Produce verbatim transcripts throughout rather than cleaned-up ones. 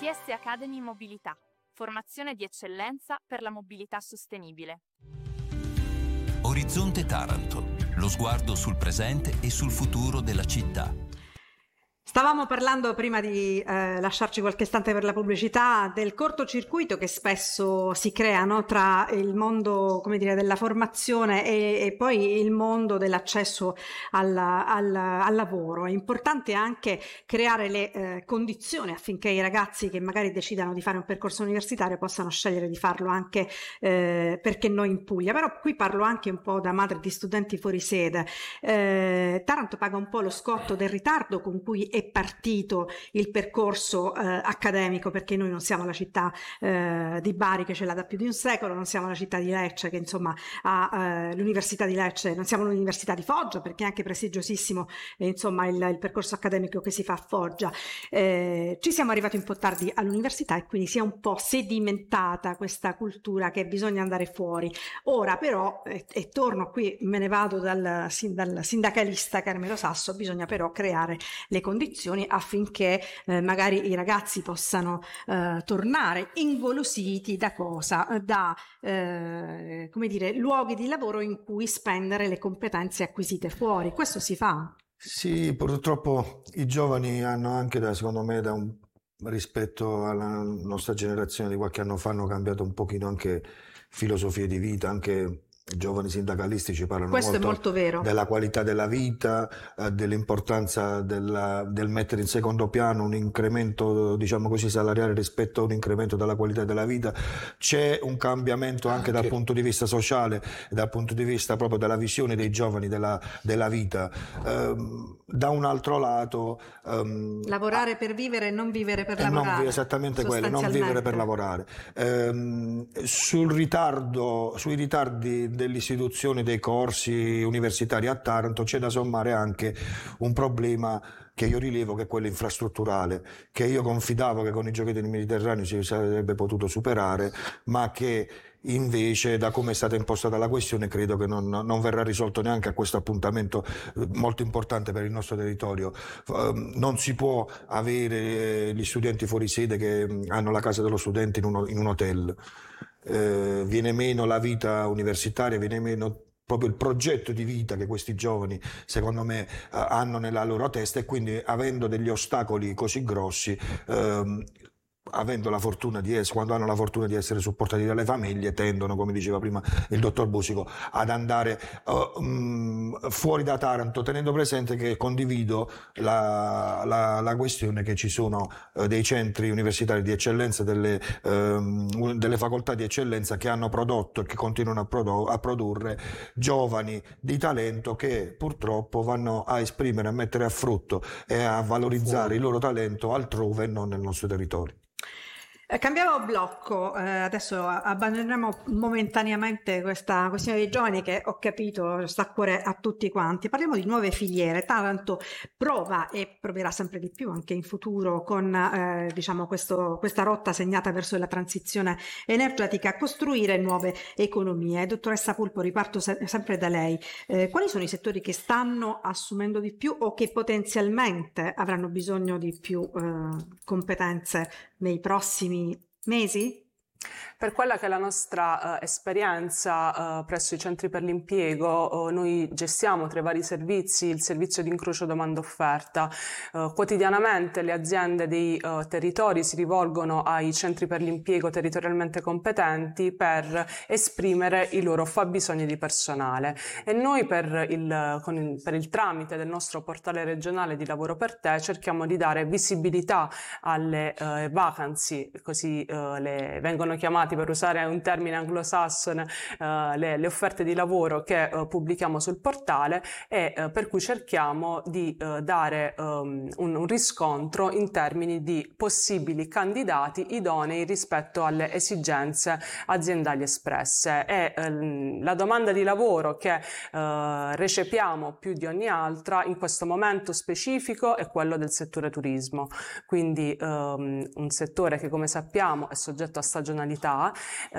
T S Academy Mobilità, formazione di eccellenza per la mobilità sostenibile. Orizzonte Taranto, lo sguardo sul presente e sul futuro della città. Stavamo parlando, prima di eh, lasciarci qualche istante per la pubblicità, del cortocircuito che spesso si crea, no, tra il mondo, come dire, della formazione e, e poi il mondo dell'accesso al, al, al lavoro. È importante anche creare le eh, condizioni affinché i ragazzi che magari decidano di fare un percorso universitario possano scegliere di farlo anche eh, perché noi in Puglia. Però qui parlo anche un po' da madre di studenti fuori sede. Eh, Taranto paga un po' lo scotto del ritardo con cui è partito il percorso eh, accademico, perché noi non siamo la città eh, di Bari che ce l'ha da più di un secolo, non siamo la città di Lecce che insomma ha eh, l'università di Lecce, non siamo l'università di Foggia perché è anche prestigiosissimo eh, insomma il, il percorso accademico che si fa a Foggia. Eh, ci siamo arrivati un po' tardi all'università e quindi si è un po' sedimentata questa cultura che bisogna andare fuori. Ora però, e, e torno qui, me ne vado dal, dal sindacalista Carmelo Sasso, bisogna però creare le condizioni affinché eh, magari i ragazzi possano eh, tornare ingolositi da cosa? Da eh, come dire, luoghi di lavoro in cui spendere le competenze acquisite fuori. Questo si fa? Sì, purtroppo i giovani hanno anche, da, secondo me, da un, rispetto alla nostra generazione di qualche anno fa, hanno cambiato un pochino anche filosofie di vita, anche i giovani sindacalisti ci parlano Questo molto, è molto vero, della qualità della vita, eh, dell'importanza della, del mettere in secondo piano un incremento, diciamo così, salariale rispetto a un incremento della qualità della vita. C'è un cambiamento anche, anche dal punto di vista sociale e dal punto di vista proprio della visione dei giovani della, della vita. Um, da un altro lato, um, lavorare per vivere e non vivere per eh, lavorare. Non, esattamente quello, non vivere per lavorare. Um, sul ritardo, sui ritardi delle istituzioni dei corsi universitari a Taranto c'è da sommare anche un problema che io rilevo, che è quello infrastrutturale, che io confidavo che con i Giochi del Mediterraneo si sarebbe potuto superare, ma che invece, da come è stata impostata la questione, credo che non, non verrà risolto neanche a questo appuntamento molto importante per il nostro territorio. Non si può avere gli studenti fuori sede che hanno la casa dello studente in un, in un hotel. Eh, viene meno la vita universitaria, viene meno proprio il progetto di vita che questi giovani, secondo me, hanno nella loro testa, e quindi, avendo degli ostacoli così grossi, ehm, avendo la fortuna di essere, quando hanno la fortuna di essere supportati dalle famiglie, tendono, come diceva prima il dottor Busico, ad andare uh, um, fuori da Taranto, tenendo presente che condivido la, la, la questione che ci sono uh, dei centri universitari di eccellenza, delle, um, delle facoltà di eccellenza che hanno prodotto e che continuano a, prodo- a produrre giovani di talento che purtroppo vanno a esprimere, a mettere a frutto e a valorizzare fuori il loro talento altrove e non nel nostro territorio. Cambiamo blocco, eh, adesso abbandoniamo momentaneamente questa questione dei giovani che ho capito sta a cuore a tutti quanti. Parliamo di nuove filiere. Taranto prova e proverà sempre di più anche in futuro con eh, diciamo questo, questa rotta segnata verso la transizione energetica a costruire nuove economie. Dottoressa Pulpo, riparto se- sempre da lei. Eh, quali sono i settori che stanno assumendo di più o che potenzialmente avranno bisogno di più eh, competenze nei prossimi mesi? Per quella che è la nostra uh, esperienza uh, presso i centri per l'impiego, uh, noi gestiamo tra i vari servizi il servizio di incrocio domanda-offerta. Uh, quotidianamente le aziende dei uh, territori si rivolgono ai centri per l'impiego territorialmente competenti per esprimere i loro fabbisogni di personale, e noi per il, con il, per il tramite del nostro portale regionale di Lavoro per Te cerchiamo di dare visibilità alle uh, vacancy, così uh, le vengono chiamate, per usare un termine anglosassone, uh, le, le offerte di lavoro che uh, pubblichiamo sul portale, e uh, per cui cerchiamo di uh, dare um, un, un riscontro in termini di possibili candidati idonei rispetto alle esigenze aziendali espresse. E uh, la domanda di lavoro che uh, recepiamo più di ogni altra in questo momento specifico è quello del settore turismo, quindi um, un settore che, come sappiamo, è soggetto a stagionalità. Uh,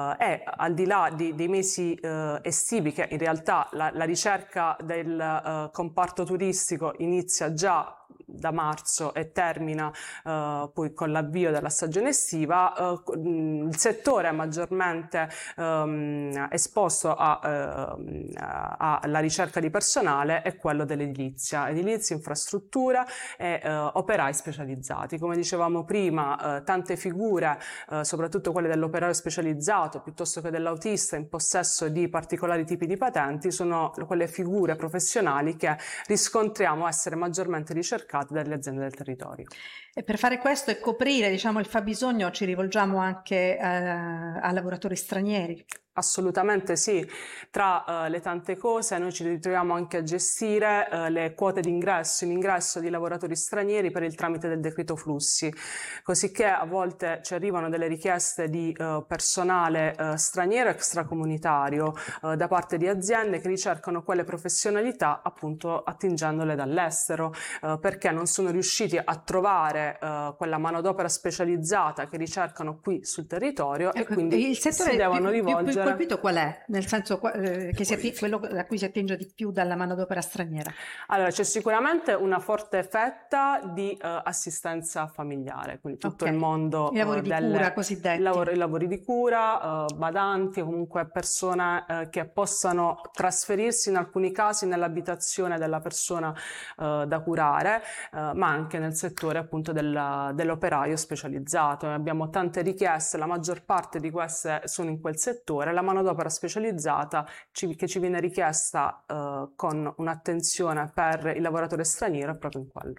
e al di là di, dei mesi uh, estivi, che in realtà la, la ricerca del uh, comparto turistico inizia già da marzo e termina uh, poi con l'avvio della stagione estiva, uh, il settore maggiormente um, esposto alla uh, ricerca di personale è quello dell'edilizia, edilizia, infrastruttura e uh, operai specializzati. Come dicevamo prima, uh, tante figure, uh, soprattutto quelle dell'operaio specializzato piuttosto che dell'autista in possesso di particolari tipi di patenti, sono quelle figure professionali che riscontriamo essere maggiormente ricercate dalle aziende del territorio. E per fare questo e coprire, diciamo, il fabbisogno ci rivolgiamo anche eh, a lavoratori stranieri. Assolutamente sì, tra uh, le tante cose noi ci ritroviamo anche a gestire uh, le quote d'ingresso, in ingresso di lavoratori stranieri per il tramite del decreto flussi, così che a volte ci arrivano delle richieste di uh, personale uh, straniero extracomunitario uh, da parte di aziende che ricercano quelle professionalità appunto attingendole dall'estero, uh, perché non sono riusciti a trovare uh, quella manodopera specializzata che ricercano qui sul territorio, ecco, e quindi il settore si devono più, rivolgere. Più colpito qual è? Nel senso eh, che si atti- quello a cui si attinge di più dalla manodopera straniera? Allora, c'è sicuramente una forte fetta di uh, assistenza familiare, quindi tutto okay. il mondo I lavori uh, di delle, cura cosiddetti. I lavori, i lavori di cura, uh, badanti, comunque persone uh, che possano trasferirsi in alcuni casi nell'abitazione della persona uh, da curare, uh, ma anche nel settore appunto della, dell'operaio specializzato. Abbiamo tante richieste, la maggior parte di queste sono in quel settore. La manodopera specializzata ci, che ci viene richiesta uh, con un'attenzione per il lavoratore straniero è proprio in quello.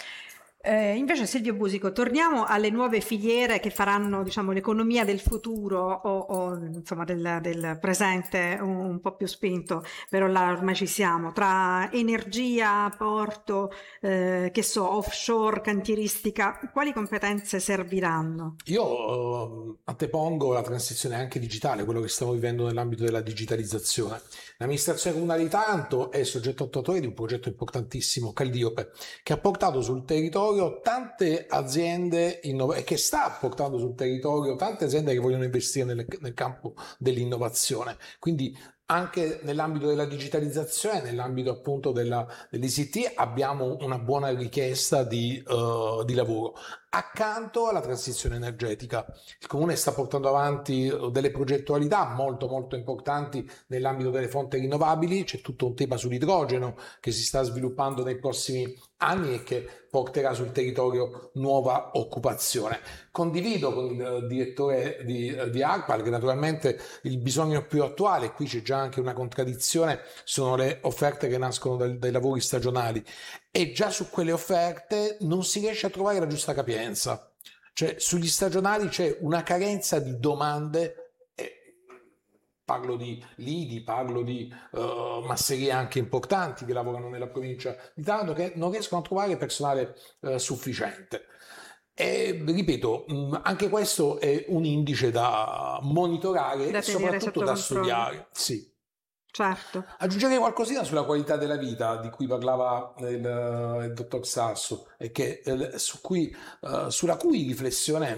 Eh, invece Silvio Busico, torniamo alle nuove filiere che faranno, diciamo, l'economia del futuro o, o insomma del, del presente un, un po' più spinto, però là ormai ci siamo, tra energia, porto, eh, che so, offshore, cantieristica, quali competenze serviranno? Io eh, antepongo la transizione anche digitale, quello che stiamo vivendo nell'ambito della digitalizzazione. L'amministrazione comunale di Taranto è soggetto attuatore di un progetto importantissimo, Calliope, che ha portato sul territorio tante aziende innov- e che sta portando sul territorio tante aziende che vogliono investire nel, nel campo dell'innovazione. Quindi anche nell'ambito della digitalizzazione, nell'ambito appunto della, dell'I C T abbiamo una buona richiesta di, uh, di lavoro. Accanto alla transizione energetica, il Comune sta portando avanti delle progettualità molto molto importanti nell'ambito delle fonti rinnovabili. C'è tutto un tema sull'idrogeno che si sta sviluppando nei prossimi anni e che porterà sul territorio nuova occupazione. Condivido con il direttore di, di ARPAL che naturalmente il bisogno più attuale, qui c'è già anche una contraddizione, sono le offerte che nascono dai, dai lavori stagionali, e già su quelle offerte non si riesce a trovare la giusta capienza. Cioè sugli stagionali c'è una carenza di domande, eh, parlo di lidi, parlo di uh, masserie anche importanti che lavorano nella provincia di Taranto, che non riescono a trovare personale uh, sufficiente. E ripeto, anche questo è un indice da monitorare da e soprattutto da studiare. Sì. Certo. Aggiungerei qualcosina sulla qualità della vita di cui parlava il, il dottor Sasso e che, su cui, uh, sulla cui riflessione